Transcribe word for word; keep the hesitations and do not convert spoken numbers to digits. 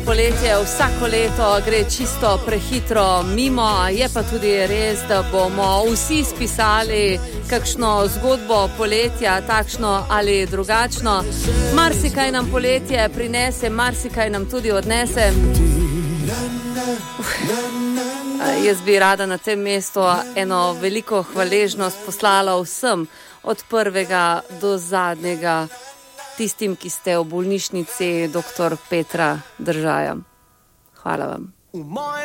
Poletje vsako leto gre čisto prehitro mimo, je pa tudi res, da bomo vsi spisali kakšno zgodbo poletja, takšno ali drugačno. Marsikaj nam poletje prinese, marsikaj nam tudi odnese. Uf. Jaz bi rada na tem mestu eno veliko hvaležnost poslala vsem, od prvega do zadnjega, tistim, ki ste v bolnišnici doktor Petra Držaja. Hvala vam.